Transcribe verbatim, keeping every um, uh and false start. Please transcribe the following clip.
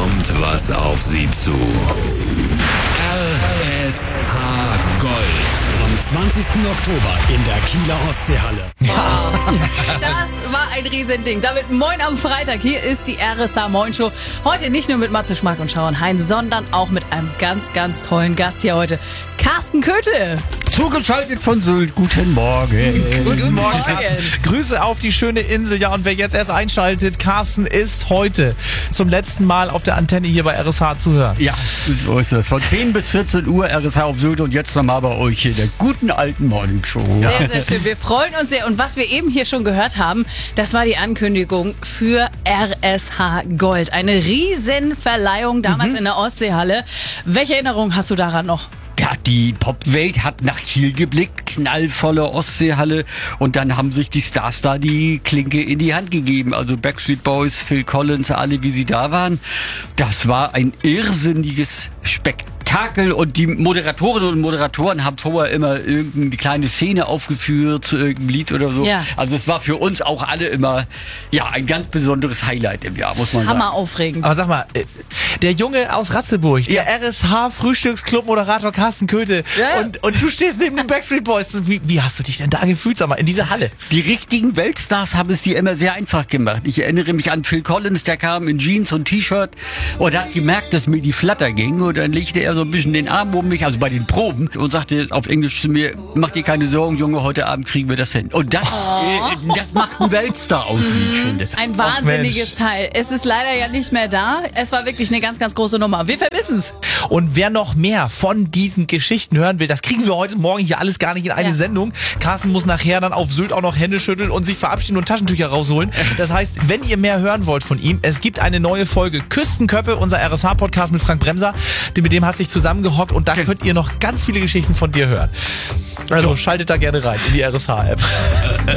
kommt was auf Sie zu. R S H Gold. Am zwanzigsten Oktober in der Kieler Ostseehalle. Wow. Das war ein Riesending. Damit moin am Freitag. Hier ist die R S H Moin Show. Heute nicht nur mit Matze Schmack und Schauenhain, sondern auch mit einem ganz, ganz tollen Gast hier heute. Carsten Köthe. Zugeschaltet von Sylt. Guten Morgen. Guten Morgen. Grüße auf die schöne Insel. Ja, und wer jetzt erst einschaltet, Carsten ist heute zum letzten Mal auf der Antenne hier bei R S H zu hören. Ja, so ist es. Von zehn bis vierzehn Uhr R S H auf Sylt und jetzt nochmal bei euch hier in der guten alten Morning Show. Sehr, sehr schön. Wir freuen uns sehr. Und was wir eben hier schon gehört haben, das war die Ankündigung für R S H Gold. Eine Riesenverleihung damals mhm. in der Ostseehalle. Welche Erinnerung hast du daran noch? Ja, die Popwelt hat nach Kiel geblickt, knallvolle Ostseehalle und dann haben sich die Stars da die Klinke in die Hand gegeben. Also Backstreet Boys, Phil Collins, alle wie sie da waren. Das war ein irrsinniges Spektakel. Und die Moderatorinnen und Moderatoren haben vorher immer irgendeine kleine Szene aufgeführt zu irgendeinem Lied oder so. Ja. Also es war für uns auch alle immer ja ein ganz besonderes Highlight im Jahr, muss man sagen. Hammer aufregend. Aber sag mal, der Junge aus Ratzeburg, der ja. R S H-Frühstücksclub-Moderator Carsten Köthe ja. und, und du stehst neben den Backstreet Boys. Wie, wie hast du dich denn da gefühlt, sag mal, in dieser Halle? Die richtigen Weltstars haben es dir immer sehr einfach gemacht. Ich erinnere mich an Phil Collins, der kam in Jeans und T-Shirt und hat gemerkt, dass mir die Flatter ging und dann legte er so ein bisschen den Arm um mich, also bei den Proben, und sagte auf Englisch zu mir, mach dir keine Sorgen, Junge, heute Abend kriegen wir das hin. Und das, oh. äh, das macht einen Weltstar aus, wie ich finde. Ein wahnsinniges Teil. Es ist leider ja nicht mehr da. Es war wirklich eine ganz, ganz große Nummer. Wir vermissen es. Und wer noch mehr von diesen Geschichten hören will, das kriegen wir heute Morgen hier alles gar nicht in eine ja. Sendung. Carsten muss nachher dann auf Sylt auch noch Hände schütteln und sich verabschieden und Taschentücher rausholen. Das heißt, wenn ihr mehr hören wollt von ihm, es gibt eine neue Folge Küstenköppe, unser R S H-Podcast mit Frank Bremser. Mit dem hast du dich zusammengehockt und da könnt ihr noch ganz viele Geschichten von dir hören. Also so. Schaltet da gerne rein in die R S H-App.